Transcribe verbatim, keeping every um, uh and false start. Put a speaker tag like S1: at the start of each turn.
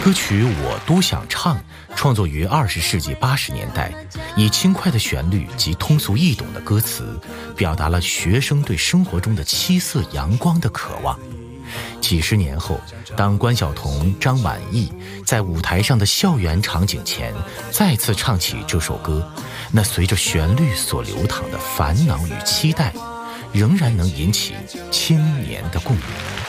S1: 歌曲《我多想唱》创作于二十世纪八十年代，以轻快的旋律及通俗易懂的歌词，表达了学生对生活中的七色阳光的渴望。几十年后，当关晓彤、张晚意在舞台上的校园场景前再次唱起这首歌，那随着旋律所流淌的烦恼与期待，仍然能引起青年的共鸣。